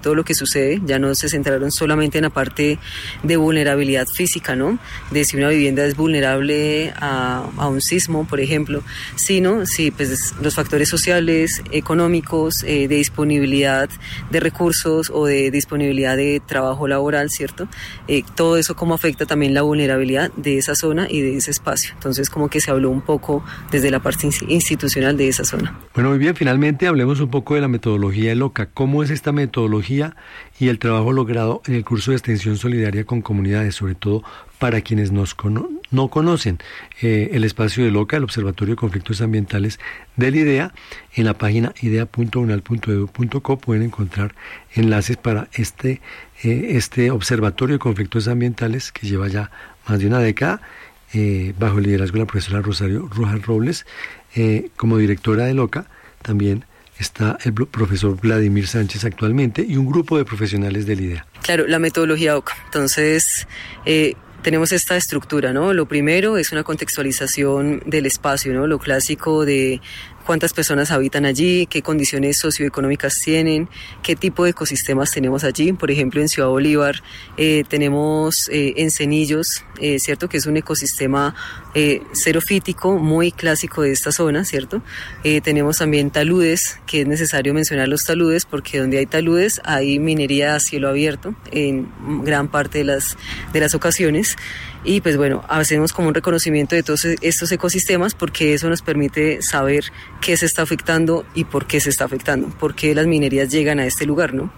todo lo que sucede, ya no se centraron solamente en la parte de vulnerabilidad física, ¿no? De si una vivienda es vulnerable a un sismo, por ejemplo, sino si pues los factores sociales, económicos, de disponibilidad de recursos o de disponibilidad de trabajo laboral, ¿cierto? Todo eso cómo afecta también la vulnerabilidad de esa zona y de ese espacio. Entonces como que se habló un poco desde la parte institucional de esa zona. Bueno, muy bien, finalmente hablemos un poco de la metodología de LOCA. ¿Cómo es esta metodología y el trabajo logrado en el curso de extensión solidaria con comunidades, sobre todo para quienes no conocen el espacio de LOCA, el Observatorio de Conflictos Ambientales del IDEA? En la página idea.unal.edu.co pueden encontrar enlaces para este Observatorio de Conflictos Ambientales que lleva ya más de una década bajo el liderazgo de la profesora Rosario Rojas Robles. Como directora de LOCA también está el profesor Vladimir Sánchez actualmente y un grupo de profesionales del IDEA. Claro, la metodología OCA. Entonces, tenemos esta estructura, ¿no? Lo primero es una contextualización del espacio, ¿no? Lo clásico de cuántas personas habitan allí, qué condiciones socioeconómicas tienen, qué tipo de ecosistemas tenemos allí. Por ejemplo, en Ciudad Bolívar tenemos encenillos, ¿cierto? Que es un ecosistema xerofítico muy clásico de esta zona, ¿cierto? Tenemos también taludes, que es necesario mencionar los taludes porque donde hay taludes hay minería a cielo abierto en gran parte de las ocasiones. Y pues bueno, hacemos como un reconocimiento de todos estos ecosistemas porque eso nos permite saber qué se está afectando y por qué se está afectando, por qué las minerías llegan a este lugar, ¿no?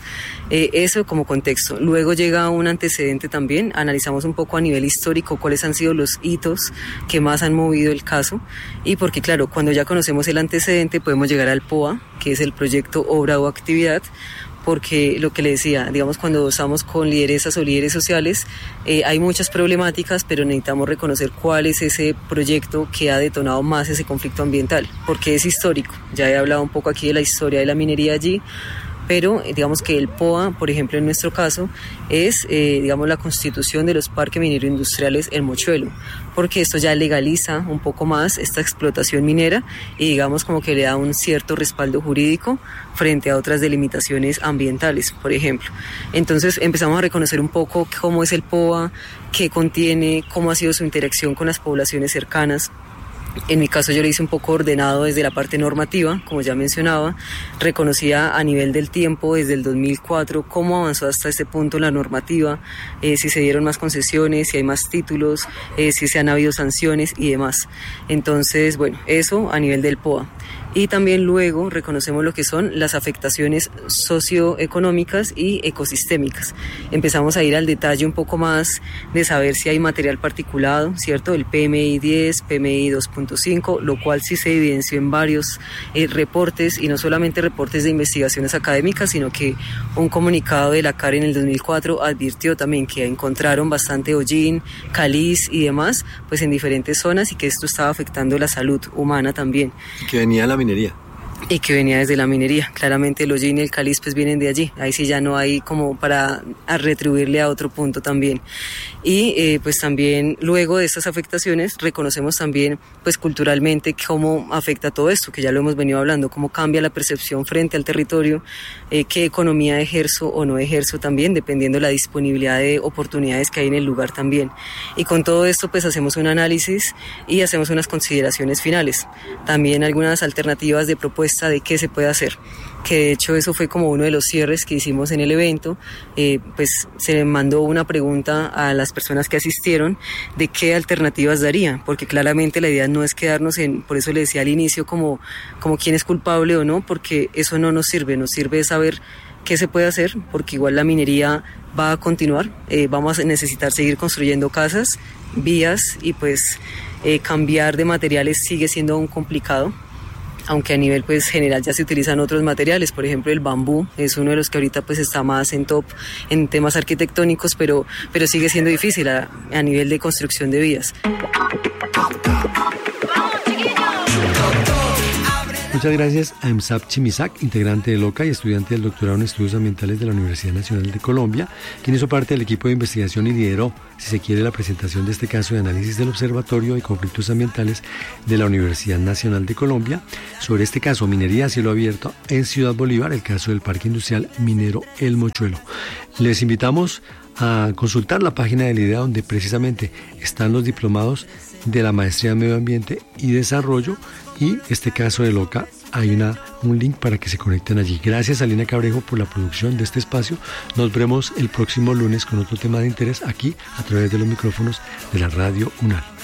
Eso como contexto. Luego llega un antecedente también, analizamos un poco a nivel histórico cuáles han sido los hitos que más han movido el caso y porque claro, cuando ya conocemos el antecedente podemos llegar al POA, que es el proyecto Obra o Actividad, porque lo que le decía, digamos, cuando estamos con lideresas o líderes sociales, hay muchas problemáticas, pero necesitamos reconocer cuál es ese proyecto que ha detonado más ese conflicto ambiental, porque es histórico. Ya he hablado un poco aquí de la historia de la minería allí, pero digamos que el POA, por ejemplo, en nuestro caso, es digamos la constitución de los parques mineros industriales en Mochuelo, porque esto ya legaliza un poco más esta explotación minera y digamos como que le da un cierto respaldo jurídico frente a otras delimitaciones ambientales, por ejemplo. Entonces empezamos a reconocer un poco cómo es el POA, qué contiene, cómo ha sido su interacción con las poblaciones cercanas. En mi caso yo lo hice un poco ordenado desde la parte normativa, como ya mencionaba, reconocía a nivel del tiempo desde el 2004 cómo avanzó hasta este punto la normativa, si se dieron más concesiones, si hay más títulos, si se han habido sanciones y demás. Entonces, bueno, eso a nivel del POA. Y también luego reconocemos lo que son las afectaciones socioeconómicas y ecosistémicas. Empezamos a ir al detalle un poco más de saber si hay material particulado, ¿cierto? El PMI 10, PMI 2.5, lo cual sí se evidenció en varios reportes, y no solamente reportes de investigaciones académicas, sino que un comunicado de la CAR en el 2004 advirtió también que encontraron bastante hollín, caliz y demás, pues en diferentes zonas, y que esto estaba afectando la salud humana también. Y que venía la minería. Y que venía desde la minería. Claramente el hollín y el caliz pues vienen de allí. Ahí sí ya no hay como para retribuirle a otro punto también. Y pues también luego de estas afectaciones reconocemos también pues culturalmente cómo afecta todo esto, que ya lo hemos venido hablando, cómo cambia la percepción frente al territorio, qué economía ejerzo o no ejerzo también, dependiendo de la disponibilidad de oportunidades que hay en el lugar también. Y con todo esto pues hacemos un análisis y hacemos unas consideraciones finales. También algunas alternativas de propuesta de qué se puede hacer, que de hecho eso fue como uno de los cierres que hicimos en el evento. Pues se le mandó una pregunta a las personas que asistieron de qué alternativas darían, porque claramente la idea no es quedarnos en, por eso le decía al inicio, como quién es culpable o no, porque eso no nos sirve saber qué se puede hacer, porque igual la minería va a continuar, vamos a necesitar seguir construyendo casas, vías, y pues cambiar de materiales sigue siendo aún complicado, aunque a nivel pues general ya se utilizan otros materiales. Por ejemplo, el bambú es uno de los que ahorita pues está más en top en temas arquitectónicos, pero sigue siendo difícil a nivel de construcción de vías. Muchas gracias a Emsap Chimisac, integrante del OCA y estudiante del doctorado en Estudios Ambientales de la Universidad Nacional de Colombia, quien hizo parte del equipo de investigación y lideró, si se quiere, la presentación de este caso de análisis del Observatorio de Conflictos Ambientales de la Universidad Nacional de Colombia sobre este caso, minería a cielo abierto en Ciudad Bolívar, el caso del Parque Industrial Minero El Mochuelo. Les invitamos a consultar la página del IDEA, donde precisamente están los diplomados de la Maestría en Medio Ambiente y Desarrollo, y este caso del OCA, hay un link para que se conecten allí. Gracias a Lina Cabrejo por la producción de este espacio. Nos vemos el próximo lunes con otro tema de interés aquí a través de los micrófonos de la Radio UNAL.